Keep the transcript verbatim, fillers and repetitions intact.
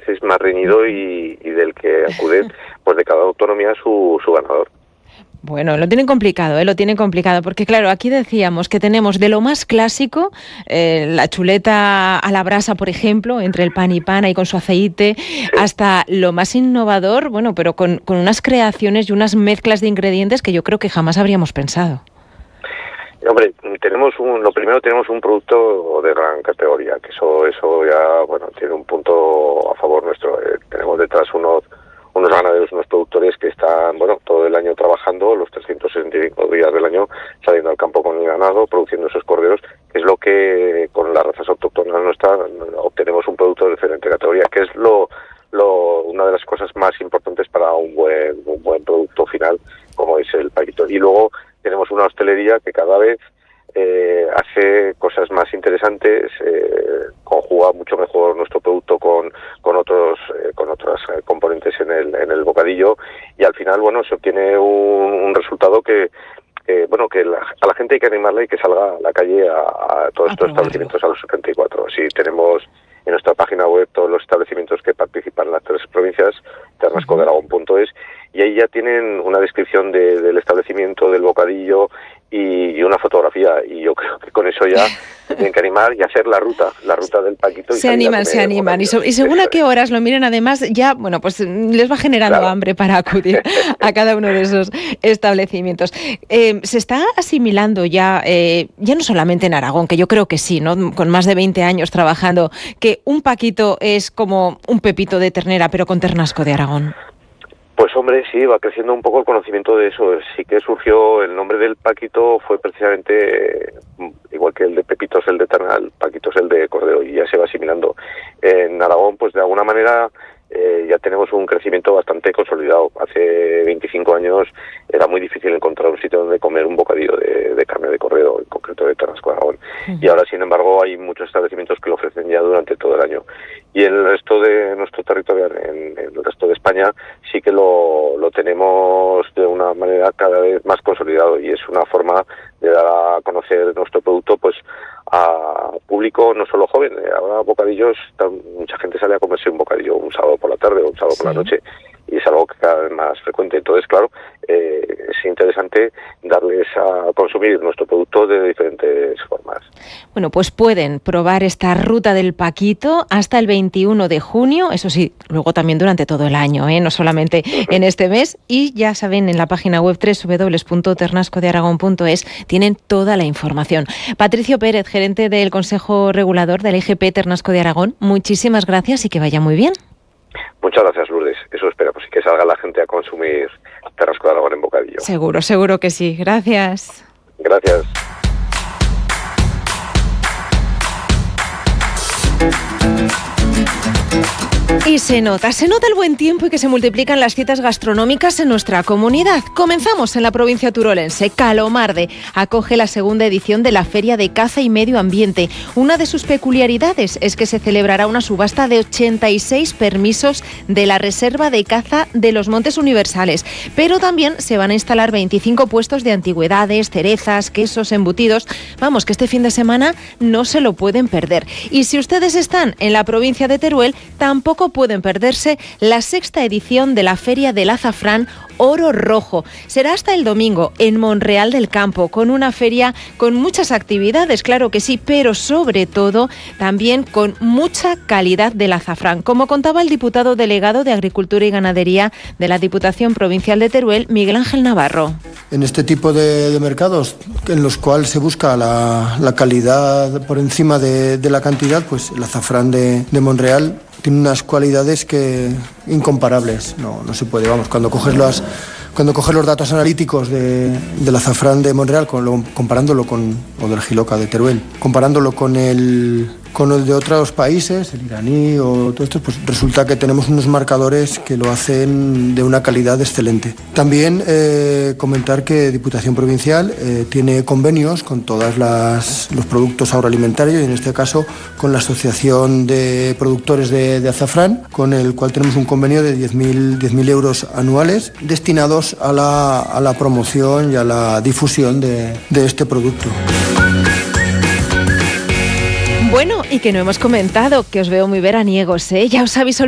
veces más reñido y, y del que acude pues de cada autonomía su, su ganador. Bueno, lo tienen complicado, ¿eh? Lo tienen complicado, porque claro, aquí decíamos que tenemos de lo más clásico, eh, la chuleta a la brasa, por ejemplo, entre el pan y pan ahí con su aceite, sí, hasta lo más innovador, bueno, pero con, con unas creaciones y unas mezclas de ingredientes que yo creo que jamás habríamos pensado. Hombre, tenemos un, lo primero tenemos un producto de gran categoría, que eso, eso ya, bueno, tiene un punto a favor nuestro. Eh, tenemos detrás unos unos ganaderos, unos productores que están, bueno, todo el año trabajando, los trescientos sesenta y cinco días del año, saliendo al campo con el ganado, produciendo esos corderos, que es lo que con las razas autóctonas nuestras obtenemos un producto de excelente categoría, que es lo, lo una de las cosas más importantes para un buen, un buen producto final, como es el paquito. Y luego tenemos una hostelería que cada vez eh, hace cosas más interesantes, eh, conjuga mucho mejor nuestro producto con con otros eh, con otras eh, componentes en el en el bocadillo, y al final, bueno, se obtiene un, un resultado que eh, bueno, que la, a la gente hay que animarla y que salga a la calle a, a todos estos establecimientos, a los setenta y cuatro. Sí, tenemos en nuestra página web todos los establecimientos que participan en las tres provincias, ternasco de aragón punto es, y ahí ya tienen una descripción de, del establecimiento, del bocadillo y, y una fotografía, y yo creo que con eso ya tienen que animar y hacer la ruta, la ruta del paquito. Y se animan, se animan, y, so, y según a qué horas lo miren, además ya, bueno, pues les va generando claro. hambre para acudir a cada uno de esos establecimientos. Eh, se está asimilando ya, eh, ya no solamente en Aragón, que yo creo que sí, ¿no? Con más de veinte años trabajando, que un paquito es como un pepito de ternera, pero con ternasco de Aragón. Pues hombre, sí, va creciendo un poco el conocimiento de eso. Sí que surgió, el nombre del paquito fue precisamente, igual que el de Pepito es el de ternal, Paquito es el de cordero, y ya se va asimilando. En Aragón, pues de alguna manera eh, ya tenemos un crecimiento bastante consolidado. Hace veinticinco años era muy difícil encontrar un sitio donde comer un bocadillo de, de carne de cordero, en concreto de ternasco de Aragón. Uh-huh. Y ahora, sin embargo, hay muchos establecimientos que lo ofrecen ya durante todo el año. Y en el resto de nuestro territorio, en, en el resto de España, sí que lo, lo tenemos de una manera cada vez más consolidado, y es una forma de dar a conocer nuestro producto pues a público no solo joven. Ahora bocadillos, mucha gente sale a comerse un bocadillo un sábado por la tarde o un sábado sí. por la noche, y es algo que cada vez más frecuente. Entonces, claro, eh, es interesante darles a consumir nuestro producto de diferentes formas. Bueno, pues pueden probar esta ruta del paquito hasta el veintiuno de junio, eso sí, luego también durante todo el año, ¿eh? No solamente en este mes, y ya saben, en la página web doble u doble u doble u punto ternasco de aragón punto es tienen toda la información. Patricio Pérez, gerente del Consejo Regulador del I G P Ternasco de Aragón, muchísimas gracias y que vaya muy bien. Muchas gracias, Lourdes. Eso esperamos, y que salga la gente a consumir ternasco de Aragón en bocadillo. Seguro, seguro que sí. Gracias. Gracias. Y se nota, se nota el buen tiempo y que se multiplican las citas gastronómicas en nuestra comunidad. Comenzamos en la provincia turolense. Calomarde acoge la segunda edición de la Feria de Caza y Medio Ambiente. Una de sus peculiaridades es que se celebrará una subasta de ochenta y seis permisos de la Reserva de Caza de los Montes Universales. Pero también se van a instalar veinticinco puestos de antigüedades, cerezas, quesos, embutidos. Vamos, que este fin de semana no se lo pueden perder. Y si ustedes están en la provincia de Teruel, tampoco pueden perderse la sexta edición de la Feria del Azafrán Oro Rojo. Será hasta el domingo en Monreal del Campo, con una feria con muchas actividades, claro que sí, pero sobre todo también con mucha calidad del azafrán, como contaba el diputado delegado de Agricultura y Ganadería de la Diputación Provincial de Teruel, Miguel Ángel Navarro. En este tipo de, de mercados en los cuales se busca la, la calidad por encima de, de la cantidad, pues el azafrán de, de Monreal tiene unas cualidades que incomparables, no, no se puede, vamos, cuando coges las, cuando coges los datos analíticos de, del azafrán de Monreal, con lo, comparándolo con, o del Jiloca de Teruel, comparándolo con el, con el de otros países, el iraní o todo esto, pues resulta que tenemos unos marcadores que lo hacen de una calidad excelente. También eh, comentar que Diputación Provincial eh, tiene convenios con todos los productos agroalimentarios, y en este caso con la Asociación de Productores de, de Azafrán, con el cual tenemos un convenio de diez mil euros anuales destinados a la, a la promoción y a la difusión de, de este producto. Bueno, y que no hemos comentado, que os veo muy veraniegos, ¿eh? Ya os habéis